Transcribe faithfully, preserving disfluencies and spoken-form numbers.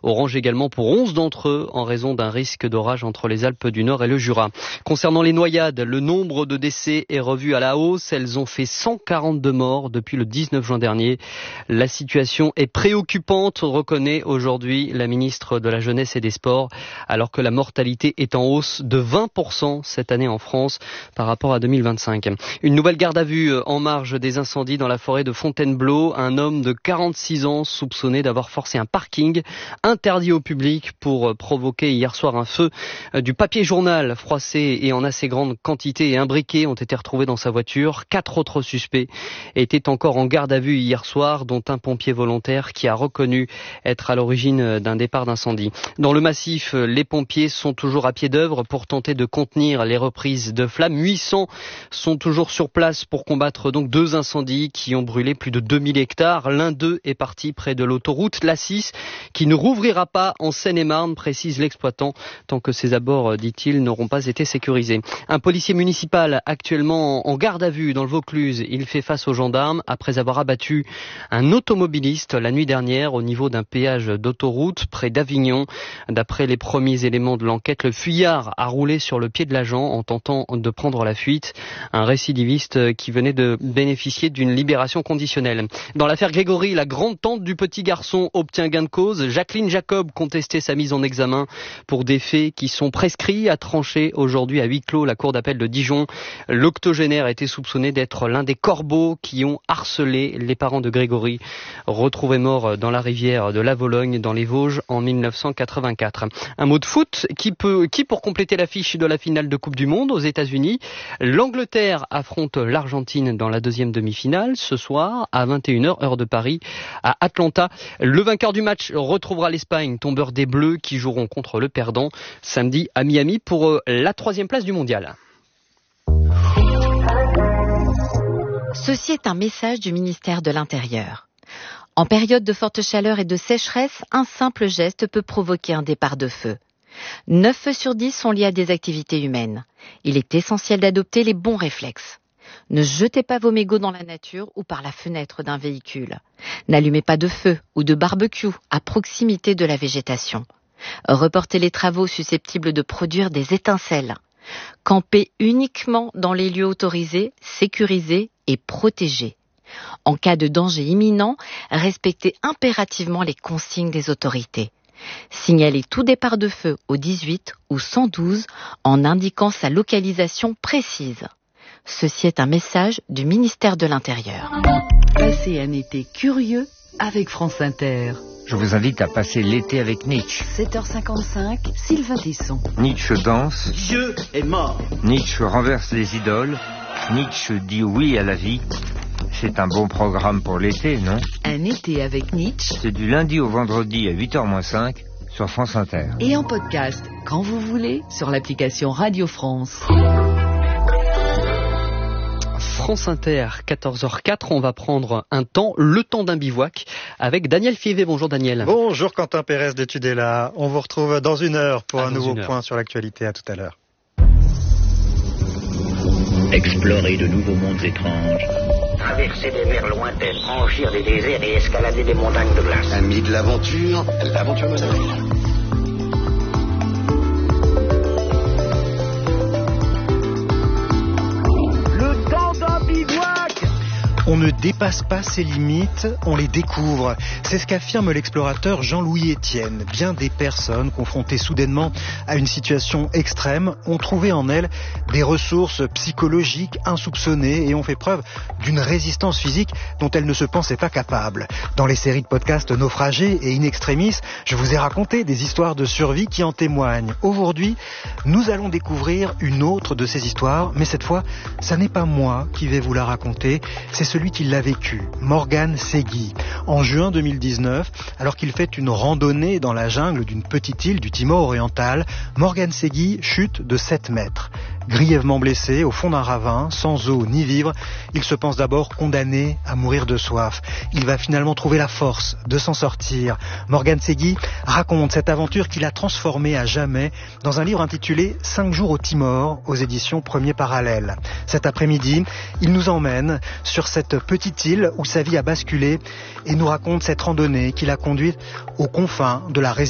Orange également pour onze d'entre eux en raison d'un risque d'orage entre les Alpes du Nord et le Jura. Concernant les noyades, le nombre de décès est revu à la hausse. Elles ont fait cent quarante-deux morts depuis le dix-neuf juin dernier. La situation est préoccupante, reconnaît aujourd'hui la ministre de la Jeunesse et des Sports, alors que la mortalité est en hausse de vingt pour cent cette année en France par rapport à deux mille vingt-cinq. Une nouvelle garde à vue en marge des incendies dans la forêt de Fontainebleau. Un homme de quarante-six ans soupçonné d'avoir forcé un parking interdit au public pour provoquer hier soir un feu. Du papier journal froissé et en assez grande quantité et un briquet ont été retrouvés dans sa voiture. Quatre autres suspects étaient encore en garde à vue hier soir, dont un pompier volontaire qui a reconnu être à l'origine d'un départ d'incendie. Dans le massif, les pompiers sont toujours à pied d'œuvre pour tenter de contenir les reprises de flammes. huit cents sont toujours sur place pour combattre donc deux incendies qui ont brûlé plus de deux mille hectares. L'un d'eux est parti près de l'autoroute l'A six qui ne rouvrira pas en Seine-et-Marne, précise l'exploitant, tant que ses abords, dit-il, n'auront pas été sécurisés. Un policier municipal actuellement en garde à vue dans le Vaucluse. Il fait face aux gendarmes après avoir abattu un automobiliste la nuit dernière au niveau d'un péage d'autoroute près d'Avignon. D'après les premiers éléments de l'enquête, le fuyard a roulé sur le pied de l'agent en tentant de prendre la fuite. Un récidiviste qui venait de bénéficier d'une libération conditionnelle. Dans l'affaire Grégory, la grande-tante du petit garçon obtient gain de cause. Jacqueline Jacob contestait sa mise en examen pour des faits qui sont prescrits, a tranché aujourd'hui à huis clos la cour d'appel de Dijon. L'octogénaire était soupçonné d'être l'un des corbeaux qui ont harcelé les parents de Grégory, retrouvé mort dans la rivière de la Vologne dans les Vosges en mille neuf cent quatre-vingt-quatre. Un mot de foot qui peut, qui pour compléter l'affiche de la finale de Coupe du Monde aux États-Unis, l'Angleterre affronte l'Argentine dans la deuxième demi-finale ce soir à vingt et une heures heure de Paris à Atlanta. Le vainqueur du match retrouvera l'Espagne, tombeur des Bleus qui joueront contre le perdant samedi à Miami pour la troisième place du mondial. Ceci est un message du ministère de l'Intérieur. En période de forte chaleur et de sécheresse, un simple geste peut provoquer un départ de feu. neuf feux sur dix sont liés à des activités humaines. Il est essentiel d'adopter les bons réflexes. Ne jetez pas vos mégots dans la nature ou par la fenêtre d'un véhicule. N'allumez pas de feu ou de barbecue à proximité de la végétation. Reportez les travaux susceptibles de produire des étincelles. Campez uniquement dans les lieux autorisés, sécurisés et protégés. En cas de danger imminent, respectez impérativement les consignes des autorités. Signalez tout départ de feu au dix-huit ou cent douze en indiquant sa localisation précise. Ceci est un message du ministère de l'Intérieur. Passez un été curieux avec France Inter. Je vous invite à passer l'été avec Nietzsche. sept heures cinquante-cinq, Sylvain Tesson. Nietzsche danse. Dieu est mort. Nietzsche renverse les idoles. Nietzsche dit oui à la vie. C'est un bon programme pour l'été, non? Un été avec Nietzsche. C'est du lundi au vendredi à huit heures moins cinq sur France Inter. Et en podcast, quand vous voulez, sur l'application Radio France. France Inter, quatorze heures quatre, on va prendre un temps, le temps d'un bivouac, avec Daniel Fievé. Bonjour Daniel. Bonjour Quentin Pérez de Tudela. On vous retrouve dans une heure pour ah, un nouveau heure. point sur l'actualité. À tout à l'heure. Explorer de nouveaux mondes étranges. Traverser des mers lointaines, franchir des déserts et escalader des montagnes de glace. Ami de l'aventure, l'aventure me réveille. On ne dépasse pas ses limites, on les découvre. C'est ce qu'affirme l'explorateur Jean-Louis Etienne. Bien des personnes confrontées soudainement à une situation extrême ont trouvé en elles des ressources psychologiques insoupçonnées et ont fait preuve d'une résistance physique dont elles ne se pensaient pas capables. Dans les séries de podcasts Naufragés et In Extremis, je vous ai raconté des histoires de survie qui en témoignent. Aujourd'hui, nous allons découvrir une autre de ces histoires, mais cette fois, ça n'est pas moi qui vais vous la raconter, c'est celui qui l'a vécu, Morgan Segui. En juin deux mille dix-neuf, alors qu'il fait une randonnée dans la jungle d'une petite île du Timor oriental, Morgan Segui chute de sept mètres. Grièvement blessé, au fond d'un ravin, sans eau ni vivre, il se pense d'abord condamné à mourir de soif. Il va finalement trouver la force de s'en sortir. Morgan Segui raconte cette aventure qu'il a transformée à jamais dans un livre intitulé « Cinq jours au Timor » aux éditions Premier Parallèle. Cet après-midi, il nous emmène sur cette petite île où sa vie a basculé et nous raconte cette randonnée qu'il a conduite aux confins de la résistance